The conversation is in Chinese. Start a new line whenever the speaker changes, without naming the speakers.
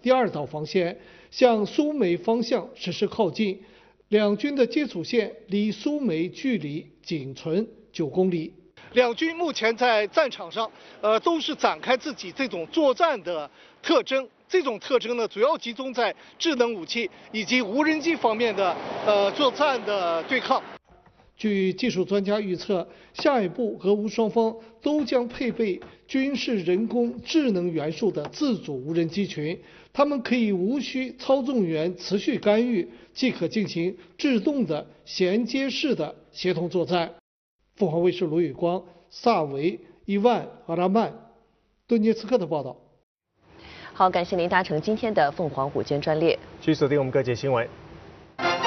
第二道防线，向苏美方向实施靠近。两军的接触线离苏美距离仅存9公里。两军目前在战场上，都是展开自己这种作战的特征。这种特征呢，主要集中在智能武器以及无人机方面的作战的对抗。据技术专家预测，下一步俄乌双方都将配备军事人工智能元素的自主无人机群，它们可以无需操纵员持续干预，即可进行制动的衔接式的协同作战。凤凰卫视卢宇光、萨维、伊万、阿拉曼、顿涅茨克的报道。
好，感谢您搭乘今天的凤凰午间专列。
继续锁定我们各界新闻。